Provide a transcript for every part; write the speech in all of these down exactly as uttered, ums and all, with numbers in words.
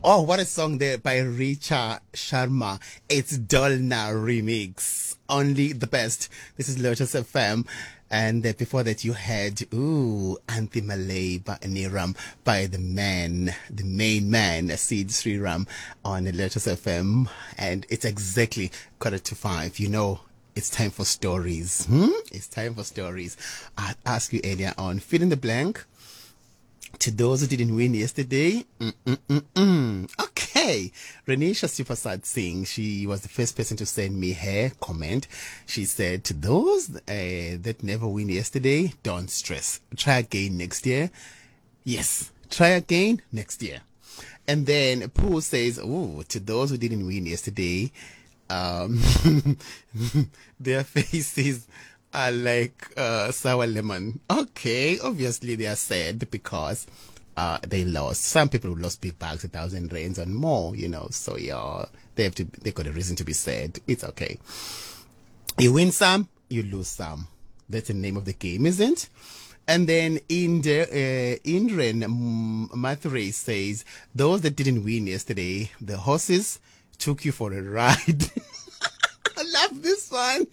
Oh, what a song there by Richa Sharma. It's Dolna remix. Only the best. This is Lotus F M. And uh, before that you had, ooh, Anti Malay by Niram by the man, the main man, Sid Sriram on Lotus F M. And it's exactly quarter to five. You know, it's time for stories. Hmm? It's time for stories. I asked you earlier on, fill in the blank. To those who didn't win yesterday, mm-mm-mm-mm. Okay. Renisha Supersad Singh, she was the first person to send me her comment. She said, to those uh, that never win yesterday, don't stress. Try again next year. Yes, try again next year. And then Pooh says, oh, to those who didn't win yesterday, um, their faces are like uh, sour lemon. Okay, obviously they are sad because uh, they lost. Some people lost big bags, a thousand rands and more, you know. So yeah, they have to. They got a reason to be sad. It's okay. You win some, you lose some. That's the name of the game, isn't? And then in the uh, Indren Mathuri says, those that didn't win yesterday, the horses took you for a ride. I love this one.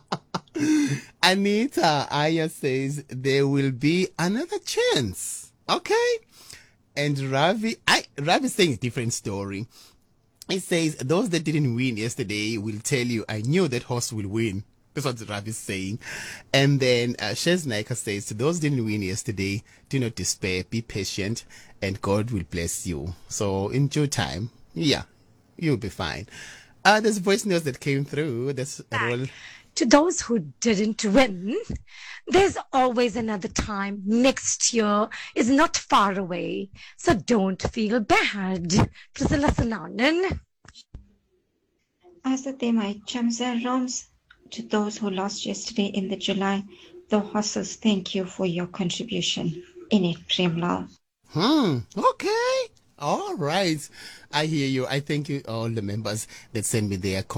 Anita Aya says there will be another chance. Okay. And Ravi, I, Ravi is saying a different story. He says those that didn't win yesterday will tell you, I knew that horse will win. That's what Ravi is saying. And then uh, Shez Naika says to those didn't win yesterday, do not despair, be patient, and God will bless you. So in due time, yeah, you'll be fine. Uh, there's voice notes that came through. There's a roll. To those who didn't win, there's always another time. Next year is not far away, so don't feel bad. Priscilla Sananan. As the Themai Chamsa Roms, to those who lost yesterday in the July, the horses, thank you for your contribution. In it, Premlal. Hmm, okay. All right. I hear you. I thank you, all the members that send me their